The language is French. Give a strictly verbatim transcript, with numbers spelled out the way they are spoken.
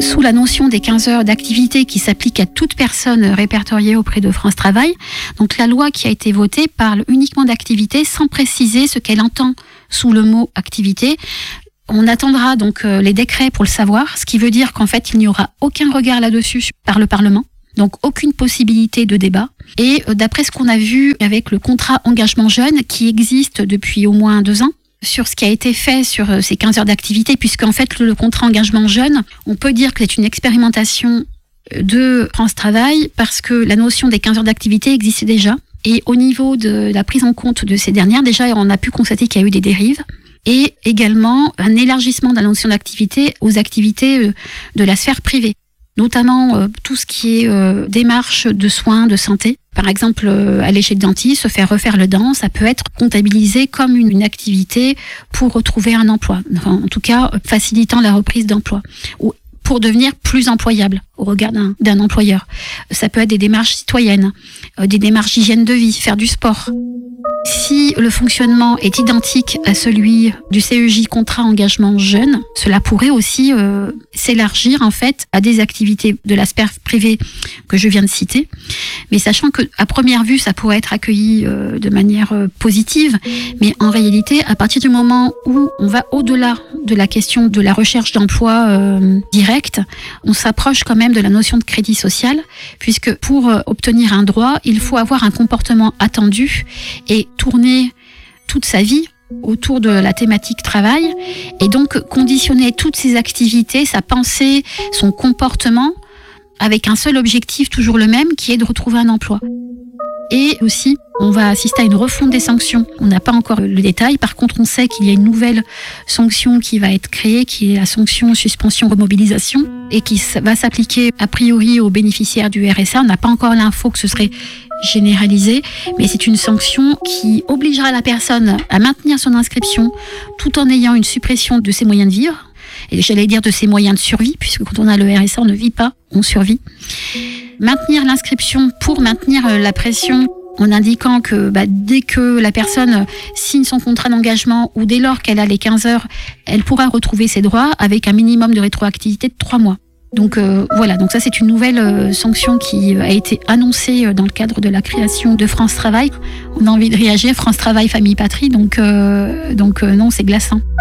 sous la notion des quinze heures d'activité qui s'applique à toute personne répertoriée auprès de France Travail. Donc la loi qui a été votée parle uniquement d'activité sans préciser ce qu'elle entend sous le mot activité. On attendra donc les décrets pour le savoir, ce qui veut dire qu'en fait il n'y aura aucun regard là-dessus par le Parlement. Donc aucune possibilité de débat. Et d'après ce qu'on a vu avec le contrat engagement jeune qui existe depuis au moins deux ans, sur ce qui a été fait sur ces quinze heures d'activité, puisqu'en fait le contrat engagement jeune, on peut dire que c'est une expérimentation de France Travail parce que la notion des quinze heures d'activité existait déjà. Et au niveau de la prise en compte de ces dernières, déjà on a pu constater qu'il y a eu des dérives. Et également un élargissement de la notion d'activité aux activités de la sphère privée. Notamment euh, tout ce qui est euh, démarche de soins, de santé. Par exemple, euh, aller chez le dentiste, se faire refaire le dent, ça peut être comptabilisé comme une, une activité pour retrouver un emploi. Enfin, en tout cas, facilitant la reprise d'emploi. Ou pour devenir plus employable au regard d'un, d'un employeur. Ça peut être des démarches citoyennes, euh, des démarches d'hygiène de vie, faire du sport. Si le fonctionnement est identique à celui du C E J contrat engagement jeune, cela pourrait aussi euh, s'élargir en fait à des activités de la sphère privée que je viens de citer. Mais sachant que à première vue, ça pourrait être accueilli euh, de manière euh, positive, mais en réalité, à partir du moment où on va au-delà de la question de la recherche d'emploi euh, direct, on s'approche quand même de la notion de crédit social, puisque pour euh, obtenir un droit, il faut avoir un comportement attendu et tourner toute sa vie autour de la thématique travail et donc conditionner toutes ses activités, sa pensée, son comportement avec un seul objectif toujours le même qui est de retrouver un emploi. Et aussi, on va assister à une refonte des sanctions. On n'a pas encore le détail. Par contre, on sait qu'il y a une nouvelle sanction qui va être créée, qui est la sanction suspension remobilisation et qui va s'appliquer a priori aux bénéficiaires du R S A. On n'a pas encore l'info que ce serait généralisé, mais c'est une sanction qui obligera la personne à maintenir son inscription tout en ayant une suppression de ses moyens de vivre. Et j'allais dire de ses moyens de survie, puisque quand on a le R S A, on ne vit pas, on survit. Maintenir l'inscription pour maintenir la pression en indiquant que bah, dès que la personne signe son contrat d'engagement ou dès lors qu'elle a les quinze heures, elle pourra retrouver ses droits avec un minimum de rétroactivité de trois mois. Donc euh, voilà, donc ça c'est une nouvelle euh, sanction qui a été annoncée dans le cadre de la création de France Travail. On a envie de réagir, France Travail, Famille, Patrie, donc, euh, donc euh, non, c'est glaçant.